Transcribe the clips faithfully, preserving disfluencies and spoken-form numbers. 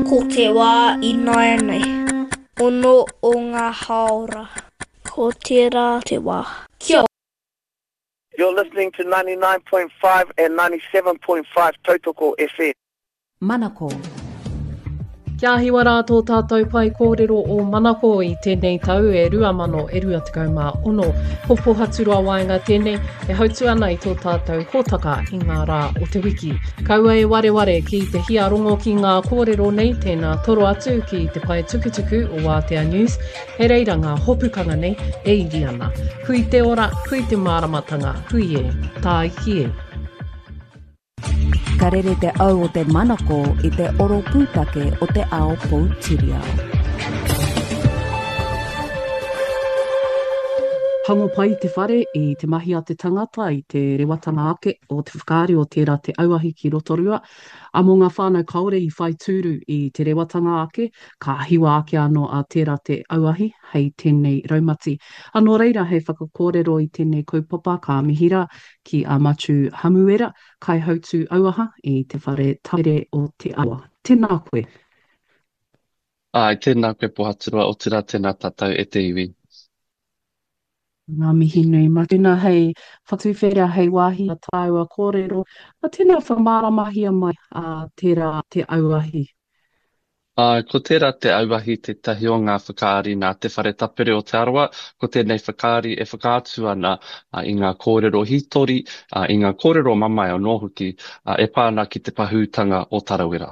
Ko te wā I naia nei. Ono o ngā haora. Ko tērā te wā. Kia ora. You're listening to ninety-nine point five and ninety-seven point five Tautoko F M. Manako. Kia hiwa rātō tātou pai kōrero o Manako I tēnei tau e rua mano e rua tekau mā ono. Hopo haturua waenga tēnei e hautu ana I tō tātou hōtaka I ngā rā o te wiki. Kaua e ware ware ki te hia rongo ki ngā kōrero nei tēnā toro atu ki te pai tukutuku o Wātea News. E reira ngā hopukanga nei e iri ana. Hui te ora, hui te māramatanga, hui e, tā iki e. Ka rere te au o te Manako I te oro pūtake o te ao Poutireo. Hango pai te whare I te mahi a te tangata I te rewatanga ake o te whakaari o tērā te auahi ki Rotorua. A mō ngā whānau kaore I whai tūru I te rewatanga ake, ka hiwa ake anō a tērā te auahi hei tēnei raumati. Anō reira hei whakakōrero I tēnei kaupapa ka mihira ki a Matu Hamuera, kai hautu auaha I te whare taere o te awa. Tēnā koe. Ai, tēnā koe pohaturua o tira tēnā tātou e te iwi. Ngā mihi nui matuna hei whatuwhera hei wāhi a tāua kōrero. A tēnā whamaramahi mai a tērā te auahi. Ai, ko tērā te auahi te tahi o ngā whakaari nā te whare tapere o te arawa, ko tēnei whakaari e whakaatu ana uh, I ngā kōrero hitori, uh, I ngā kōrero mamai o nōhuki, uh, e pāna ki te pahūtanga o Tarawera.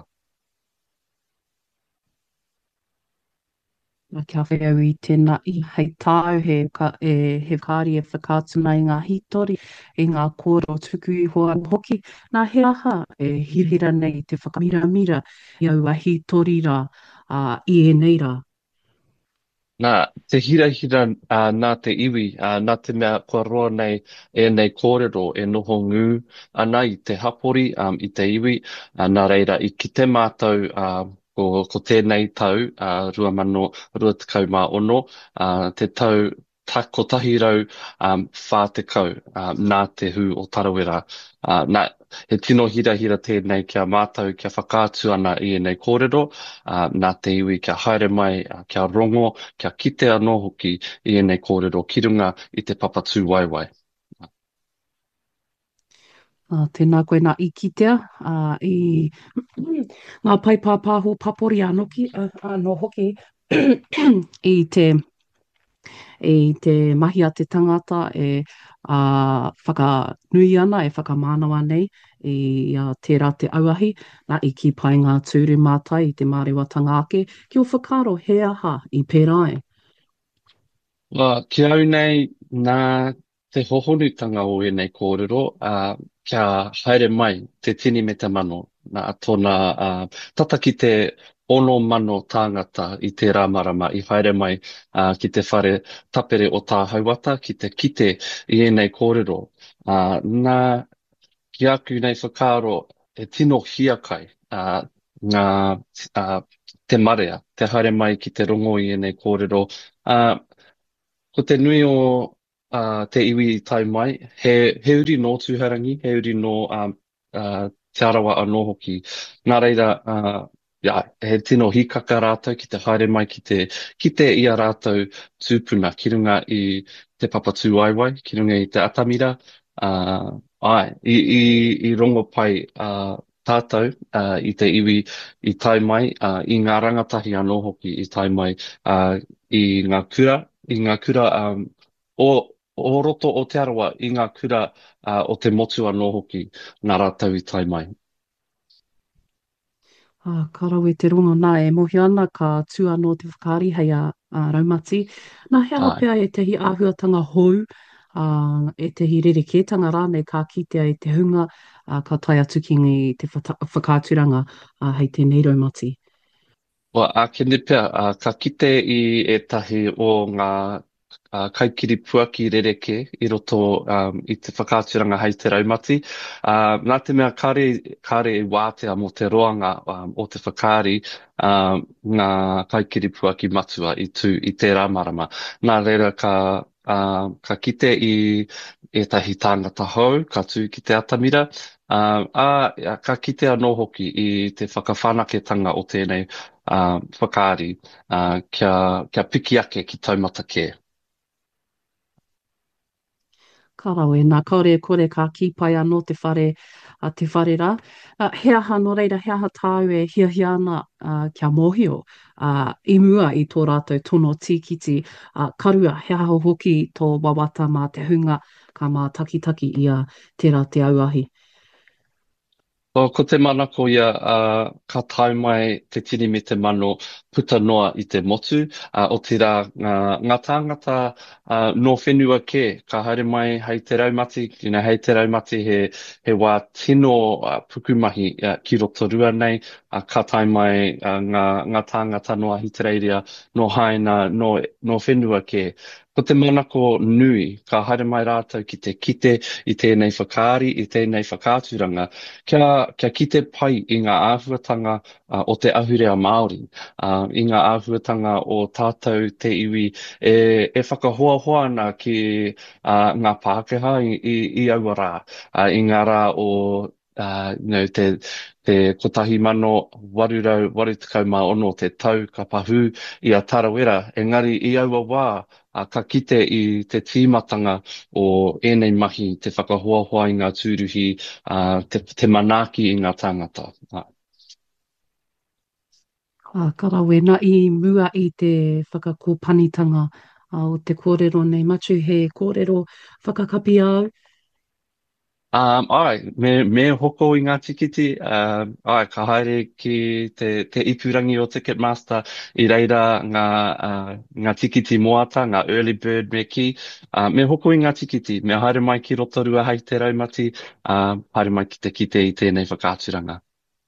Kia wheu I tēnā I hei tāu he, ka, e, he kāri e whakātu mai ngā hitori I ngā kōrero tuku I hoa hoki. Nā he aha e hirira nei te whakamira-mira I aua hitori rā, uh, I e nei rā. Nā, te hira-hira uh, nā te iwi, uh, nā te mea kua roa nei e nei kōrero e noho ngū ana I te hapori um, I te iwi, uh, nā reira I ki te mātou uh, ko, ko tēnei tau, uh, rua mano, rua tekau mā ono, uh, te tau ta, ko tahi rau um, whā tekau uh, nā te hū o Tarawera. Uh, nā, he tino hira-hira tēnei kia mātou kia whakātu ana I nei kōrero, uh, nā te iwi kia haere mai, uh, kia rongo, kia kite anō hoki I nei kōrero ki runga I te papatū waiwai. Uh, tēnā koe nā I kitea, uh, I ngā paipāpāho papori anoki, uh, anō hoki I te I te mahi a te tangata e uh, whakanui ana, e whakamānawa nei I uh, tērā te auahi, nā I ki pai ngā tūru mātai I te mārewatanga ake, ki o whakaro he aha I pērai. Wa, ki au nei nā te hohonutanga o e nei kōrero, uh, kia haere mai te tini me te mano, nā tōna uh, tata ki te ono mano tāngata I tērā marama I haere mai uh, ki te whare tapere o tā hauata, ki te kite I e nei kōrero. Uh, nā ki aku nei whakaro e tino hiakai uh, ngā uh, te marea, te haere mai ki te rongo I e nei kōrero. Uh, Ko te nui o uh, te iwi I tai mai, he, he uri no tūharangi, he uri no um, uh, te arawa anō hoki. Nā reira, uh, yeah, he tino hikaka rātou ki te haere mai ki te, ki te ia rātou tūpuna, ki runga I te papatū waiwai, ki runga I te atamira. Uh, ai, I, I, I rongo pai uh, tātou uh, I te iwi I tai mai, uh, I ngā rangatahi anō hoki I tai mai, uh, I ngā kura, I ngā kura um, o, o roto o te arawa, I ngā kura uh, o te motu anō hoki, nā rātou I tai mai. Ah, ka rau e te rongo nā e mohi ana ka tū anō te whakaari hei a, a raumati. Nā hea hapea e tehi āhuatanga hou, uh, e tehi rerekētanga rānei ka kitea e te hunga, uh, ka tai atu ki ngi te whata, whakāturanga uh, hei tēnei raumati. Wa, a ke nipea, uh, ka kite I e tahi o ngā uh, kaikiri puaki rereke I roto um, I te whakāturanga hei te raumati. Uh, nā te mea kare, kare wātea mo te roanga um, o te whakaari um, ngā kaikiri puaki matua I tū I tērā marama. Nā reira ka, uh, ka kite I e tahi tāngata hou, ka tū ki te atamira, Uh, a, ka kite anō hoki i te whakawhanaketanga o tēnei uh, whakaari uh, kia, kia piki ake ki taumata kē. Karawe, nā kaore kore ka kipai anō te whare, a te whare rā. Uh, he aha no reira, he aha tāu e hia hia ana uh, kia mōhio uh, i mua i tō rātou tono tīkiti. Uh, karua, he aha hoki tō wawata mā te hunga ka mā takitaki ia tērā te auahi. O, ko te manako ia, uh, ka tae mai te tini me te mano puta noa i te motu, uh, o te rā ngā, ngā tāngata uh, no whenua kē, ka haere mai hei te raumati, you know, hei te raumati he, he wā tino uh, pukumahi uh, ki roto rua nei, uh, ka tae mai uh, ngā, ngā tāngata noa hitereiria no haina no, no whenua kē. Ko te manako nui, ka haere mai rātou ki te kite i tēnei whakaari, i tēnei whakāturanga, kia, kia kite pai i ngā āhuatanga uh, o te ahurea Māori, uh, i ngā āhuatanga o tātou te iwi e, e whakahoahoa ana ki uh, ngā Pākehā i, i, i aua rā, uh, i ngā rā o uh, you know, te, te kotahi mano warurau warutakau mā ono te tau ka pahu i a Tarawera, engari i aua wā, a ka kite i te tīmatanga o ēnei mahi, te whakahoahoa i ngā tūruhi, uh, te, te manaki i ngā tāngata. Uh. Ah, karawe, nā i mua i te whakakōpanitanga uh, o te kōrero nei matu, he kōrero whakakapi au. Um, ai, me, me hoko i ngā tikiti, uh, ai, ka haere ki te, te ipurangi o Ticketmaster i reira ngā, uh, ngā tikiti moata, ngā early bird me ki. Uh, me hoko i ngā tikiti, me haere mai ki rotorua hei te raumati, uh, haere mai ki te kite i tēnei whakāturanga.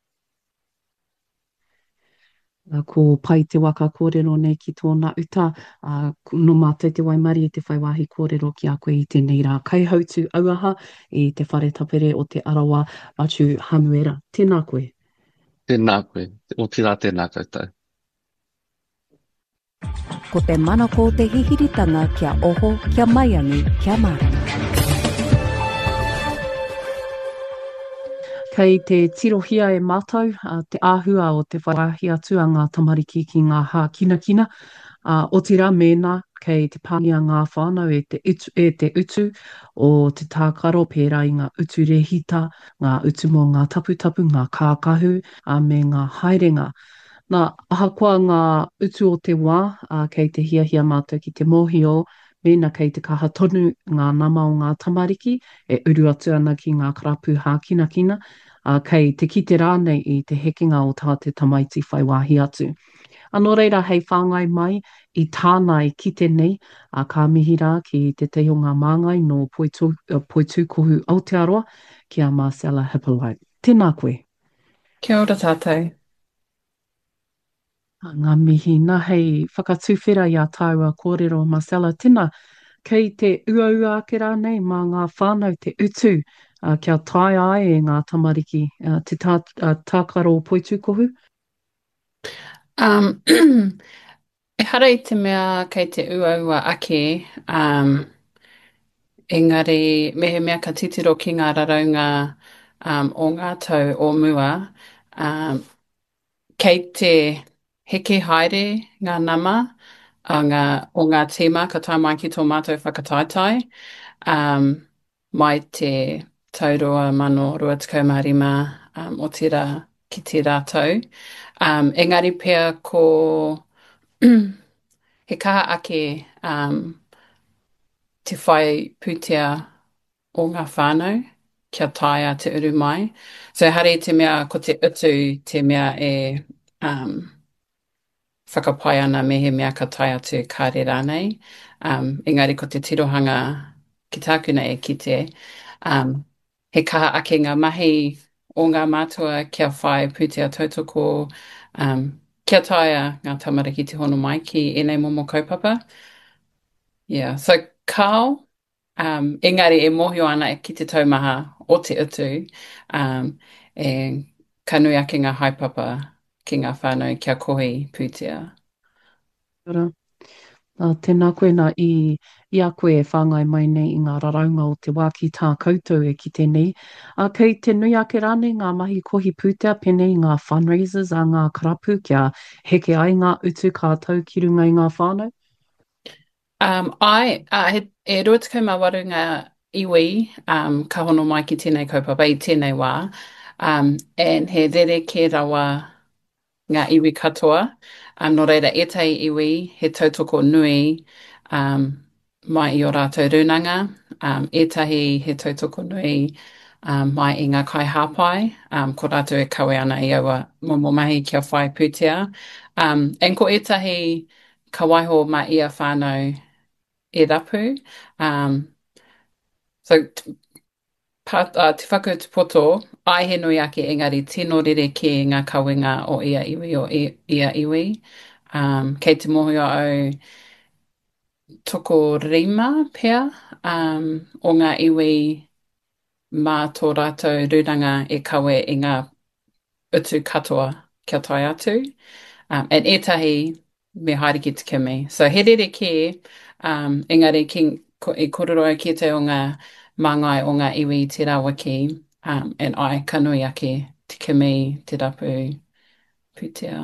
Uh, ko pai te waka kōrero nei ki tōna uta, uh, no mātou te waimari e te whaiwahi kōrero ki a koe i tēnei rā kaihautu auaha i te whare tapere o te arawa atu hanuera. Tēnā koe. Tēnā koe, o tira tēnā koutou. Ko te manako te hihiritanga kia oho, kia maiangi, kia marama. Kei te tirohia e mātou, uh, te āhua o te whaiwahi atu a ngā tamariki ki ngā hā kina kina. Uh, o tira mēnā, kei te pāngia ngā whānau e te utu, e te utu o te tākaro pērā i ngā utu rehita, ngā utu mō ngā taputapu, ngā kākahu, uh, me ngā haerenga. Nā ahakoa ngā utu o te wā, uh, kei te hiahia mātou ki te mōhio, mēnā kei te kaha tonu ngā nama o ngā tamariki, e uru atu ana ki ngā karapu hā kina kina, uh, kei te kite rānei i te hekinga o tā te tamaiti whaiwahi atu. Anō reira hei whāngai mai i tānai kite nei a ka mihi rā ki te te o ngā māngai no Poitu, uh, Poitu Kohu Aotearoa ki a Marcella Hippolyte. Tēnā koe. Kia ora tātou. Ngā mihi, nā hei whakatuwhera i a tāua kōrero Marcella, tēnā kei te uaua ake rā nei mā ngā whānau te utu uh, kia tai ai e ngā tamariki uh, te tā, uh, tākaro Poitu Kohu. Um, e hara i te mea kei te uaua ake, um, engari mehe mea ka titiro ki ngā raraunga um, o ngā tau o mua, um, kei te heke haere ngā nama a ngā, o ngā tīma ka tai mai ki tō mātou whakataetai, um, mai te tauroa mano rua tukau mā rima um, o tira ki te rātou. Um, engari pia ko he kaha ake um, te whai pūtea o ngā whānau kia taia te uru mai. So hare te mea ko te utu te mea e um, whakapai ana me he mea ka tai atu kāre rānei. Um, engari ko te tirohanga ki tākuna e kite. Um, he kaha ake ngā mahi o ngā mātua kia whai pūtea tautoko um, kia taia ngā tamariki te hono mai ki enei momo kaupapa. Yeah, so kao, um, engari e mohio ana ki te taumaha o te utu, um, e kanui ake ngā haipapa ki ngā whānau kia kohi pūtea. Ora. Uh, tēnā koe nā i, i a koe e whāngai mai nei i ngā raraunga o te wā ki tā koutou e ki tēnei. A kei te nui ake rāne ngā mahi kohi pūtea penei ngā fundraisers a ngā karapu kia heke ai ngā utu kātou ki runga i ngā whānau. Um, ai, uh, he, e rua tuku mā waru ngā iwi um, ka hono mai ki tēnei kaupapa i tēnei wā. Um, and he rere ke rawa ngā iwi katoa. Um, no reira, e tei iwi, he tautoko nui um, mai i o rātou rūnanga. Um, etahi he tautoko nui um, mai i ngā kai hāpai. Um, ko rātou e kawe ana i aua momo mahi kia whai pūtea. Um, and ko etahi ka waiho ma ia whānau e rapu. Um, so, t- pat, uh, te whakau te poto, ai he nui ake engari tino rere ki ngā kawenga o ia iwi o i, ia iwi. Um, kei te mohi au toko rima pea um, o ngā iwi mā tō rātou rūranga e kawe i ngā utu katoa kia tai atu. Um, and etahi me haere ki te kimi. So he rere ki, um, engari ki, ko, i kororo au ki te o ngā māngai o ngā iwi i te rawa ki, um, and ai ka nui ake te kimi, te rapu, pūtea.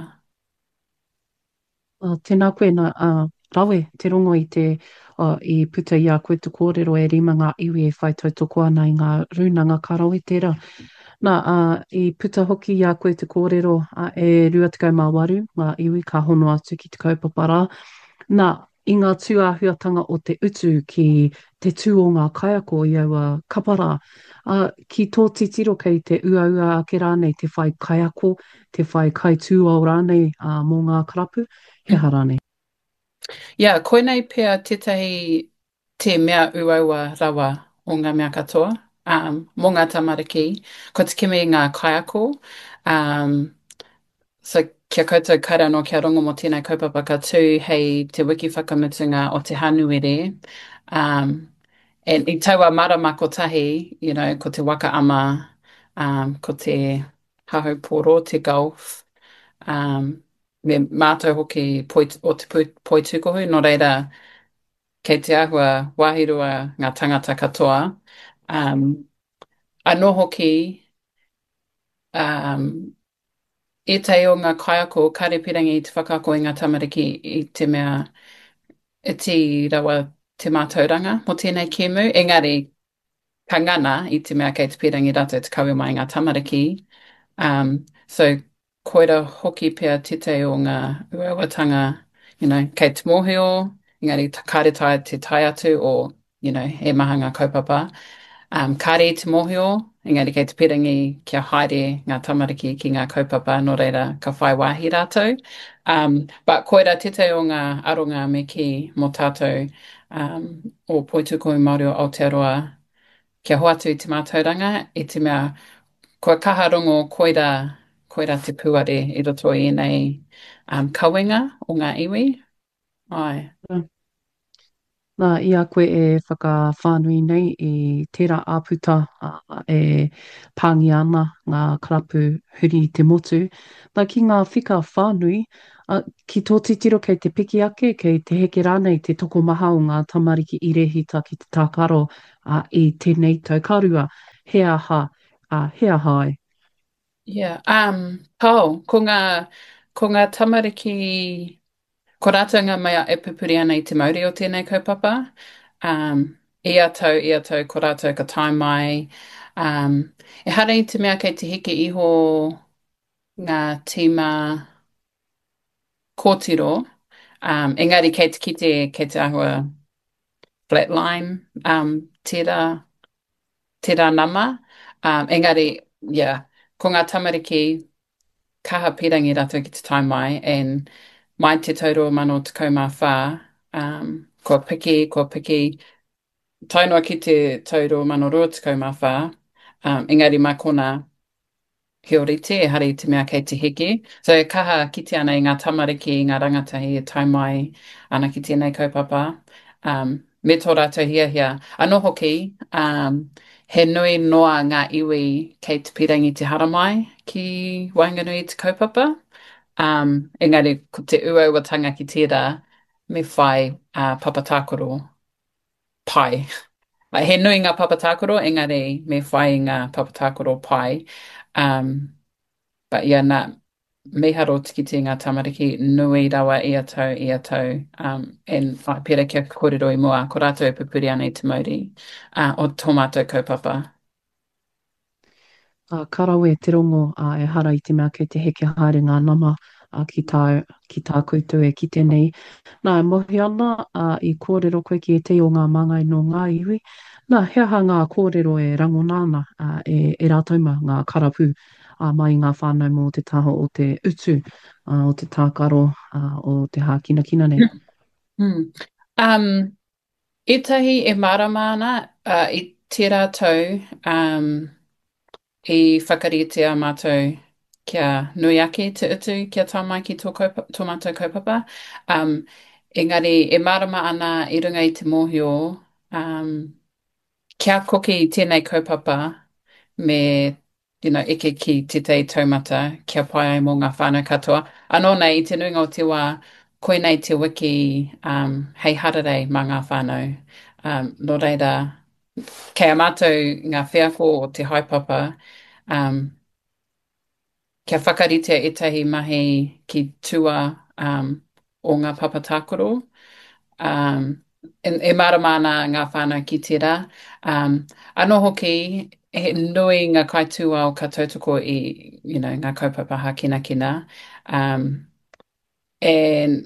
Uh, tēnā koe nā uh, rawe, te rongo i te uh, i puta i a koe te kōrero e rima ngā iwi e whai tautoko ana i ngā rūnanga karawe tērā. Nā, uh, i puta hoki i a koe te kōrero uh, e rua tekau mā waru, ngā iwi ka hono atu ki te kaupapara. Nā, i ngā tūāhuatanga o te utu ki te tū o ngā kaiako i aua kapara, uh, ki tō titiro kei te ua-ua ake rānei te whai kaiako, te whai kai tū au rānei uh, mō ngā karapu, he harane. Yeah, koinei pia tētahi te mea uaua rawa o ngā mea katoa, um, mō ngā tamariki, ko te kimi ngā kaiako, um, so kia koutou kaira no kia rongo mo tēnei kaupapa ka tū hei te wiki whakamutunga o te hanuere, um, and i taua marama ko tahi, you know, ko te waka ama, um, ko te hahuporo, te golf, um, me mātou hoki poi, o te poi, poi tukohu, no reira, kei te ahua wahirua ngā tangata katoa. Um, anō hoki, um, e te o ngā kaiako, karepirangi i te whakaako i ngā tamariki i te mea, e ti rawa te mātauranga mo tēnei kēmu. Engari, ka ngana i te mea kei te pirangi rata te kawe mai ngā tamariki. Um, so, koira hoki pia tite o ngā uawatanga, you know, kei te mōhio, engari kāretai te tai atu o, you know, e maha ngā kaupapa. Um, kāre te mōhio, engari kei te pirangi kia haere ngā tamariki ki ngā kaupapa, no reira ka whai wāhi rātou. Um, but koira tite o ngā aronga me ki mō tātou um, o Poituko Māori o Aotearoa, kia hoatu i te mātauranga, i te mea kua kaha rongo koira, koira te puare i roto i nei um, kawenga o ngā iwi. Ai. Nā, i a koe e whakawhānui nei i tērā āputa uh, e pāngi ana ngā karapu huri i te motu. Nā, ki ngā whika whānui, uh, ki tō titiro kei te piki ake, kei te heke rānei te toko maha o ngā tamariki i rehita ki te tākaro uh, i tēnei tau karua. He aha, uh, he aha ai. Yeah. Um, tau, ko ngā, ko ngā tamariki, ko rātou ngā mea e pupuri ana i te mauri o tēnei kaupapa. Um, ia tau, ia tau, ko rātou ka tai mai. Um, e hara i te mea kei te heke iho ngā tīma kōtiro. Um, engari kei te kite, kei te ahua flatline, um, tērā, tērā nama. Um, engari, yeah, ko ngā tamariki, kaha pirangi rātou ki te tai mai, and mai te tauro mano te kaumā whā, um, kua piki, kua piki, tainoa ki te tauro mano roa te kaumā whā, um, engari mai kona hiorite, e hari te mea kei te heke. So e kaha kite ana i ngā tamariki, i ngā rangatahi, e tai mai ana ki tēnei kaupapa. Um, me tō rātou hia hia. Anō hoki, um, he nui noa ngā iwi kei te pirangi te haramai ki Wainganui i te kaupapa. Um, engari, ko te ua-uatanga ki tērā, me whai uh, papatakoro pai. Like, he nui ngā papatakoro, engari me whai ngā papatakoro pai. Um, but yeah, nā meharo tikiti ngā tamariki nui rawa ia tau, ia tau. Um, and whai pera kia kōrero i mua, ko rātou e pupuri ana i te mauri uh, o tō mātou kaupapa. Uh, karawe te rongo uh, e hara i te mea kei te heke haere ngā nama uh, ki, tā, ki tā koutou e ki tēnei. Nā, e mohi ana uh, i kōrero koe ki e te o ngā mangai no ngā iwi. Nā, hea ha ngā kōrero e rangonāna uh, e, e rātauma ngā karapu uh, mai ngā whānau mō te taho o te utu, uh, o te tākaro, uh, o te hākina-kina nei. Hmm. Um, etahi e marama ana uh, i tērā tau um, i whakaritea mātou kia nui ake te utu kia tāmai ki tō, kaupa, tō mātou kaupapa. Um, engari, e marama ana i runga i te mōhio, um, kia koke i tēnei kaupapa me, you know, eke ki te te taumata kia pai ai mō ngā whānau katoa. Anō nei, i te nuinga o te wā, koe nei te wiki um, hei hararei mā ngā whānau. Um, no reira, kei a mātou ngā whiako o te haipapa, um, kia whakaritea etahi mahi ki tua um, o ngā papatakoro. Um, e, e maramana ngā whānau ki tērā. Um, anō hoki, he nui ngā kaitua o ka tautoko i you know, ngā kaupapa hākina kina. Um, and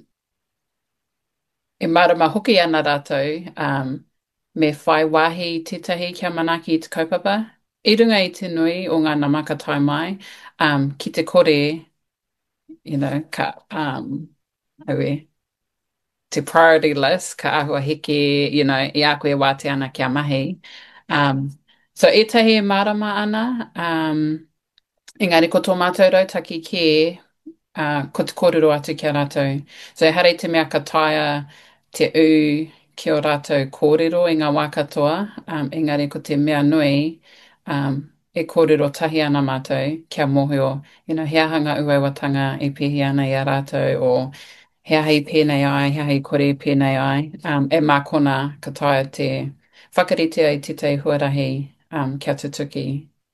e marama hoki ana rātou um, me whai wāhi tētahi kia manaki i te kaupapa. I runga i te nui o ngā namaka tai mai, um, ki te kore, you know, ka, um, aue, te priority list, ka ahua hiki, you know, i a koe wāte ana kia mahi. Um, so etahi e marama ana, um, engari ko tō mātou rautaki ki uh, ko te kōrero atu kia rātou. So e hare te mea ka taia te u ki o rātou kōrero i ngā wā katoa, um, engari ko te mea nui, um, e kōrero tahi ana mātou kia mōhio, you know, hea hanga uaiwatanga e pihi ana i a rātou, o hea hei pēnei ai, hea hei kore pēnei ai, um, e mākona ka taia te whakaritea i te te huarahi um, kia tutuki.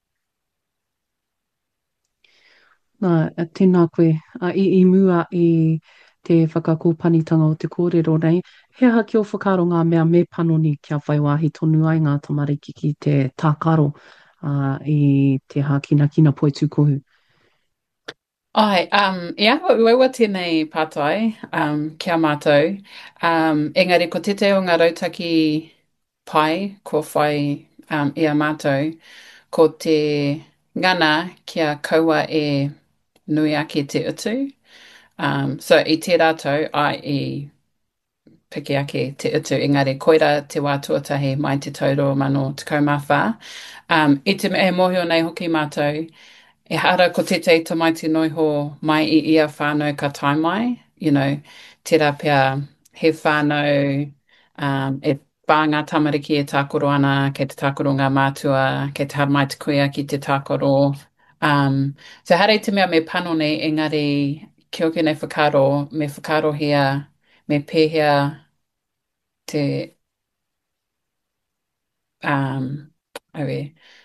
Nā, tēnā koe, uh, i, i mua i te whakakōpanitanga o te kōrero nei, hea haki o whakaro ngā mea me panoni kia whaiwahi tonu ai ngā tamariki ki te tākaro uh, i te hākina kina poitu kohu. Ai, um, e aho uewa tēnei pātai um, kia mātou. Um, engari, ko te te o ngā rautaki pai, ko whai um, i a mātou, ko te ngana kia kaua e nui ake te utu. Um, so i te rātou, ai i piki ake te utu, engari, koira te wā tuatahi mai te tauro mano te kaumawha. Um, I te e mohio nei hoki mātou, e hara ko te te tamaiti noiho mai i ia whānau ka taimai, you know, tērā pia he whānau, um, e pā ngā tamariki e tākoro ana, kei te tākoro ngā mātua, kei te haramai te kuia ki te tākoro. Um, so hara i te mea me panone, engari, kia oke nei whakaro, me whakaro hea, me pēhea te, um, awe,